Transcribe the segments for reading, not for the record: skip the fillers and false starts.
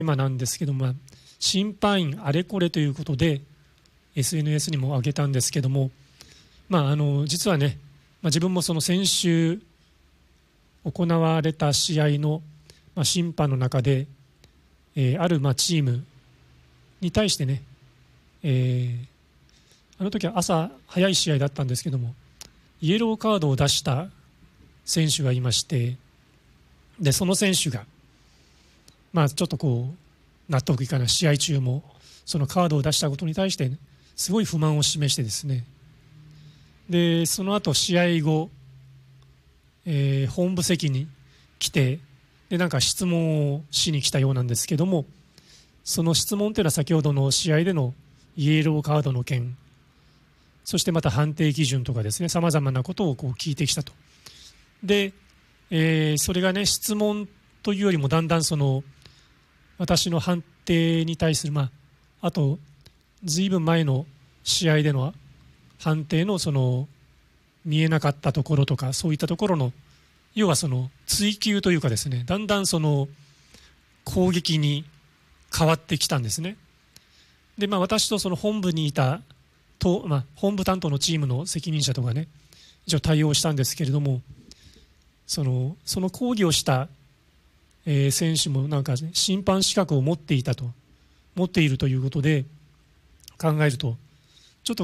今なんですけども、審判員あれこれということで SNS にも上げたんですけども、実はね、自分もその先週行われた試合の審判の中で、あるチームに対してね、あの時は朝早い試合だったんですけども、イエローカードを出した選手がいまして、でその選手がちょっと納得いかない、試合中もそのカードを出したことに対して、すごい不満を示してですね、でその後試合後、本部席に来て、で質問をしに来たようなんですけども、その質問というのは先ほどの試合でのイエローカードの件、そしてまた判定基準とかですね、さまざまなことを聞いてきたと。で、それがね、質問というよりもだんだん私の判定に対する、あとずいぶん前の試合での判定の見えなかったところとか、そういったところの要は追及というかですね、だんだん攻撃に変わってきたんですね。で私と本部にいたと、本部担当のチームの責任者とかね、一応対応したんですけれども、その抗議をした、選手も審判資格を持っているということで考えると、ちょっと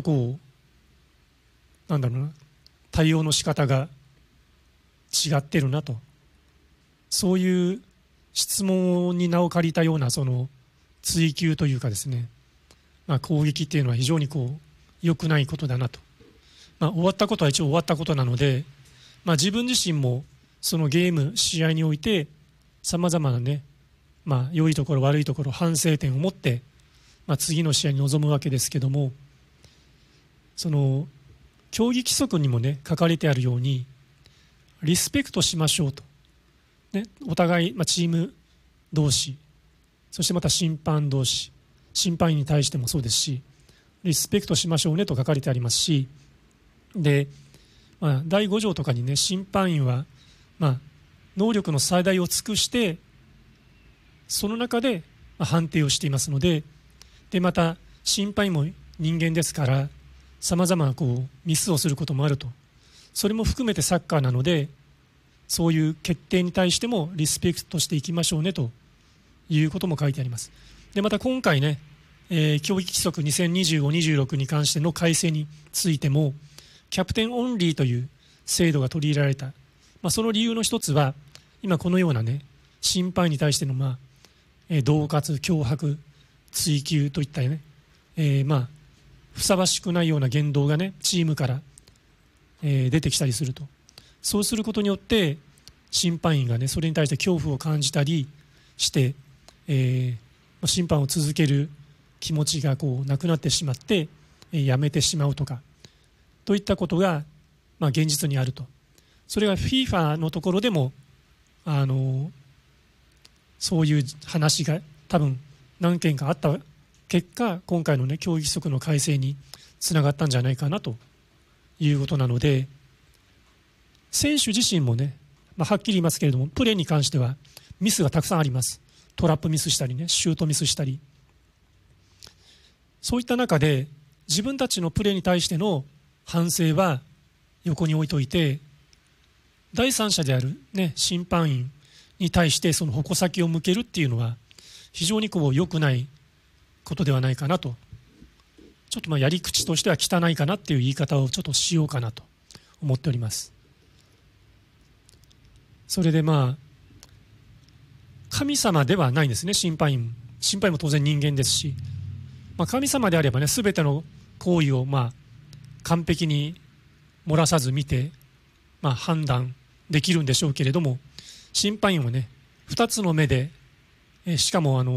対応の仕方が違ってるなと、そういう質問に名を借りたような追及というかですね、攻撃っていうのは非常に良くないことだなと。終わったことは一応終わったことなので、自分自身もそのゲーム試合においてさまざまなね、良いところ悪いところ反省点を持って、次の試合に臨むわけですけども、競技規則にもね書かれてあるようにリスペクトしましょうと、ね、お互い、チーム同士、そしてまた審判同士、審判員に対してもそうですし、リスペクトしましょうねと書かれてありますし、で、第5条とかにね、審判員は、能力の最大を尽くしてその中で判定をしていますので、でまた審判員も人間ですからさまざまなミスをすることもあると、それも含めてサッカーなので、そういう決定に対してもリスペクトしていきましょうねということも書いてあります。でまた今回ね、競技規則2025-26に関しての改正についてもキャプテンオンリーという制度が取り入れられた、その理由の一つは今このようなね、審判員に対しての恫喝、脅迫、追及といったね、ふさわしくないような言動がねチームから、出てきたりすると、そうすることによって審判員がねそれに対して恐怖を感じたりして、審判を続ける気持ちがなくなってしまって、やめてしまうとかといったことが、現実にあると。それが FIFA のところでもそういう話が多分何件かあった結果、今回のね競技規則の改正につながったんじゃないかなということなので、選手自身もね、はっきり言いますけれども、プレーに関してはミスがたくさんあります。トラップミスしたりね、シュートミスしたり、そういった中で自分たちのプレーに対しての反省は横に置いといて、第三者である、ね、審判員に対してその矛先を向けるっていうのは非常に良くないことではないかなと、ちょっとやり口としては汚いかなっていう言い方をちょっとしようかなと思っております。それで神様ではないんですね、審判員も当然人間ですし、神様であればね全ての行為を完璧に漏らさず見て、判断できるんでしょうけれども、審判員はね2つの目で、しかも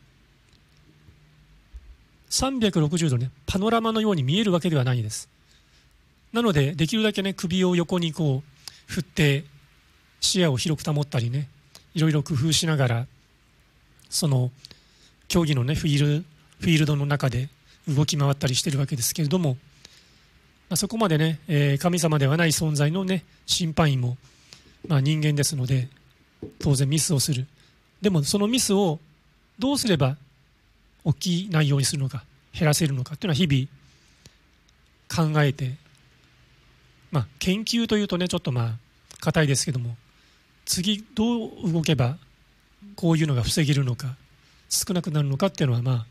360度ねパノラマのように見えるわけではないです。なのでできるだけね首を横に振って視野を広く保ったりね、いろいろ工夫しながらその競技のねフィールドの中で動き回ったりしているわけですけれども、そこまでね、神様ではない存在のね審判員も、人間ですので当然ミスをする。でもそのミスをどうすれば起きないようにするのか、減らせるのかっていうのは日々考えて、研究というとねちょっと硬いですけども、次どう動けばこういうのが防げるのか、少なくなるのかっていうのは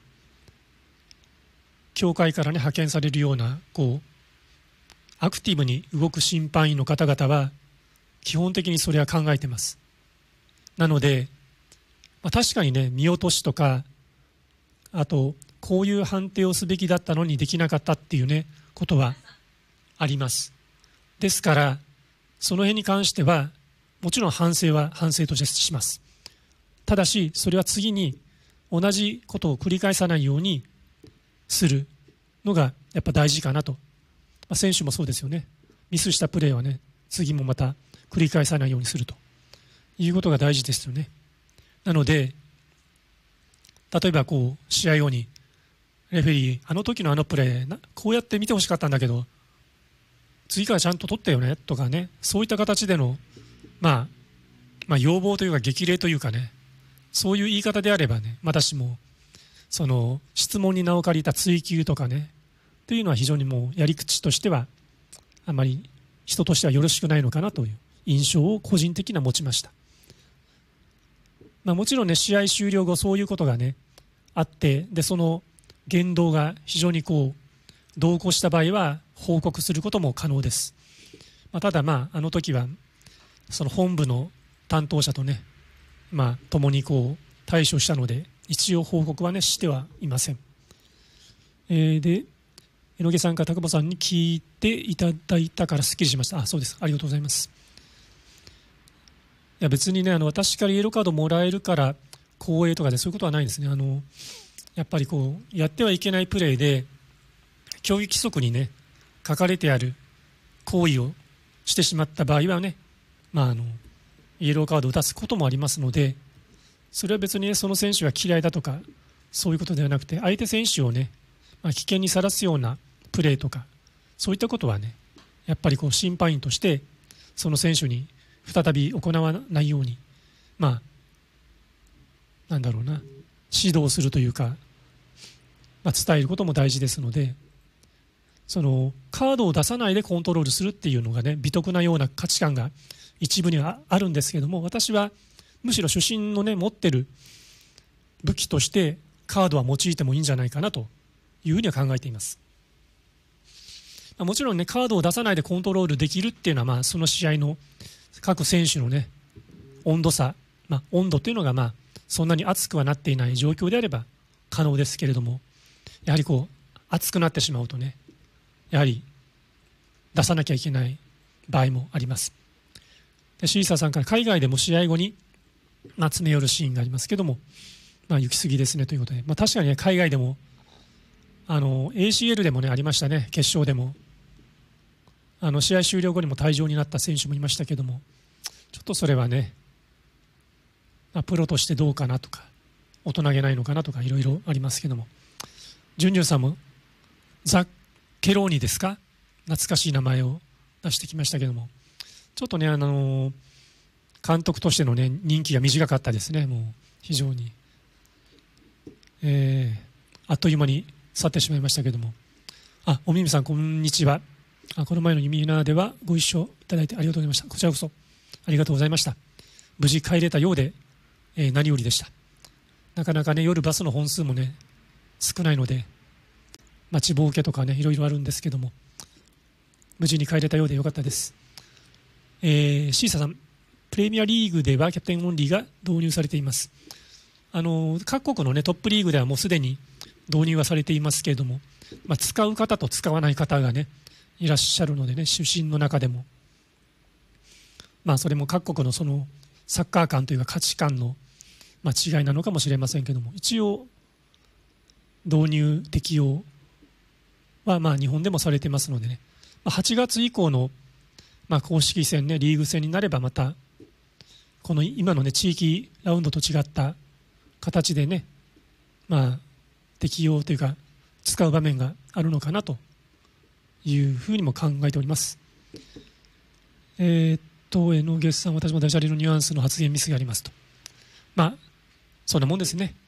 教会からね派遣されるようなアクティブに動く審判員の方々は基本的にそれは考えてます。なので、確かにね見落としとか、あとこういう判定をすべきだったのにできなかったっていうねことはあります。ですからその辺に関してはもちろん反省は反省としてします。ただしそれは次に同じことを繰り返さないようにするのがやっぱ大事かなと。選手もそうですよね。ミスしたプレーはね次もまた繰り返さないようにするということが大事ですよね。なので例えば試合後にレフェリーあの時のあのプレーこうやって見てほしかったんだけど次からちゃんと取ったよねとかね、そういった形での要望というか激励というかね、そういう言い方であればね、私もその質問に名を借りた追及とかねというのは非常にもうやり口としてはあまり人としてはよろしくないのかなという印象を個人的には持ちました。もちろんね試合終了後そういうことがねあって、でその言動が非常に同行した場合は報告することも可能です。ただあの時はその本部の担当者とね共に対処したので一応報告はねしてはいません。で榎毛さんか田久保さんに聞いていただいたからすっきりしました。そうです、ありがとうございます。いや別にね私からイエローカードもらえるから光栄とかでそういうことはないんですね。やっぱりやってはいけないプレーで競技規則にね書かれてある行為をしてしまった場合はね、イエローカードを出すこともありますので、それは別に、ね、その選手が嫌いだとかそういうことではなくて、相手選手をね、危険にさらすようなプレーとかそういったことはねやっぱり審判員としてその選手に再び行わないように指導するというか、伝えることも大事ですので、そのカードを出さないでコントロールするっていうのがね美徳なような価値観が一部にはあるんですけども、私はむしろ主審のね持ってる武器としてカードは用いてもいいんじゃないかなというふうには考えています。もちろんねカードを出さないでコントロールできるっていうのはその試合の各選手のね温度差、温度というのがそんなに熱くはなっていない状況であれば可能ですけれども、やはり熱くなってしまうとねやはり出さなきゃいけない場合もあります。でシーサーさんから海外でも試合後に詰め寄るシーンがありますけども、行き過ぎですねということで、確かに、ね、海外でもACL でもねありましたね。決勝でも試合終了後にも退場になった選手もいましたけども、ちょっとそれはね、プロとしてどうかなとか大人げないのかなとかいろいろありますけども、ジュンジュンさんもザ・ケローニですか、懐かしい名前を出してきましたけども、ちょっとね監督としてのね任期が短かったですね。もう非常に、あっという間に去ってしまいましたけども、おみみさんこんにちは。この前の弓名ではご一緒いただいてありがとうございました。こちらこそありがとうございました。無事帰れたようで、何よりでした。なかなかね夜バスの本数もね少ないので待ちぼうけとかねいろいろあるんですけども、無事に帰れたようでよかったです。シーサさん、プレミアリーグではキャプテンオンリーが導入されています。各国の、ね、トップリーグではもうすでに導入はされていますけれども、使う方と使わない方がねいらっしゃるのでね、主審の中でも、それも各国のそのサッカー観というか価値観の違いなのかもしれませんけども、一応導入適用は日本でもされてますのでね、8月以降の公式戦ねリーグ戦になればまたこの今のね地域ラウンドと違った形でね適用というか使う場面があるのかなというふうにも考えております。榎毛さん、私もダジャレのニュアンスの発言ミスがありますと、そんなもんですね。